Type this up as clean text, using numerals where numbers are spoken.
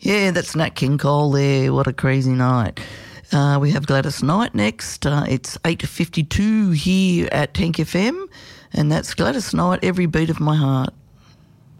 Yeah, that's Nat King Cole there. What a crazy night. We have Gladys Knight next. It's 8:52 here at Tank FM, and that's Gladys Knight, Every Beat of My Heart.